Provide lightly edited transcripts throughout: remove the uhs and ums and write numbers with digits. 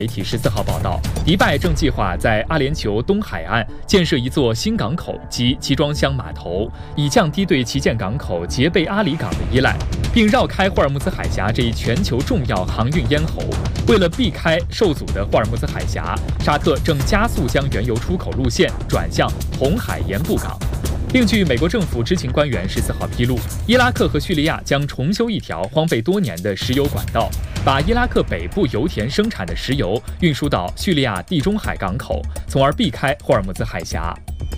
媒体14号报道，迪拜正计划在阿联酋东海岸建设一座新港口及集装箱码头，以降低对旗舰港口杰贝阿里港的依赖，并绕开霍尔木兹海峡这一全球重要航运咽喉。为了避开受阻的霍尔木兹海峡，沙特正加速将原油出口路线转向红海沿布港。另据美国政府知情官员14号披露，伊拉克和叙利亚将重修一条荒废多年的石油管道，把伊拉克北部油田生产的石油运输到叙利亚地中海港口，从而避开霍尔木兹海峡。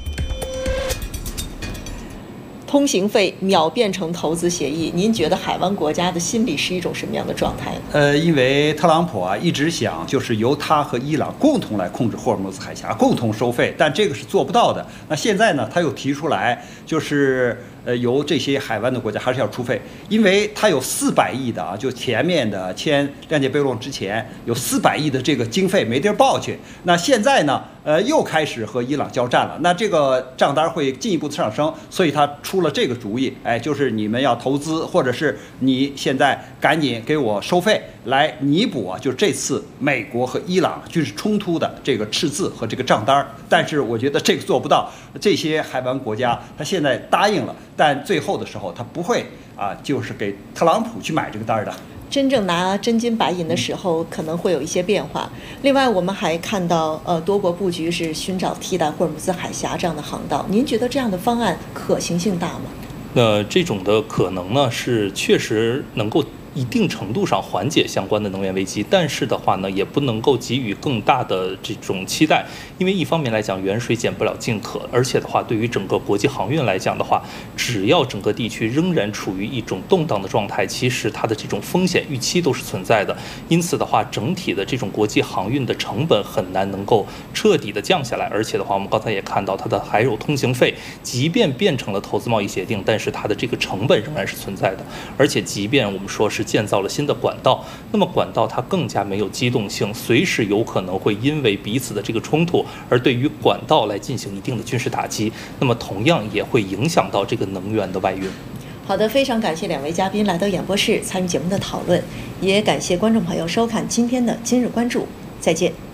通行费秒变成投资协议，您觉得海湾国家的心理是一种什么样的状态呢？ 因为特朗普一直想就是由他和伊朗共同来控制霍尔木兹海峡，共同收费，但这个是做不到的。那现在呢，他又提出来就是由这些海湾的国家还是要出费，因为他有400亿的就前面的签谅解备忘录之前有400亿的这个经费没地儿报去。那现在呢，又开始和伊朗交战了，那这个账单会进一步上升，所以他出了这个主意，就是你们要投资，或者是你现在赶紧给我收费，来弥补就是这次美国和伊朗军事冲突的这个赤字和这个账单。但是我觉得这个做不到，这些海湾国家他现在答应了，但最后的时候他不会就是给特朗普去买这个单的。 真正拿真金白银的时候，可能会有一些变化。另外，我们还看到，多国布局是寻找替代霍尔木兹海峡这样的航道。您觉得这样的方案可行性大吗？ 这种的可能呢，是确实能够一定程度上缓解相关的能源危机，但是的话呢，也不能够给予更大的这种期待，因为一方面来讲，远水捡不了近渴，而且的话，对于整个国际航运来讲的话，只要整个地区仍然处于一种动荡的状态，其实它的这种风险预期都是存在的。因此的话，整体的这种国际航运的成本很难能够彻底的降下来，而且的话，我们刚才也看到，它的还有通行费，即便变成了投资贸易协定，但是它的这个成本仍然是存在的，而且即便我们说是建造了新的管道，那么管道它更加没有机动性，随时有可能会因为彼此的这个冲突而对于管道来进行一定的军事打击，那么同样也会影响到这个能源的外运。 好的，非常感谢2位嘉宾来到演播室参与节目的讨论，也感谢观众朋友收看今天的今日关注，再见。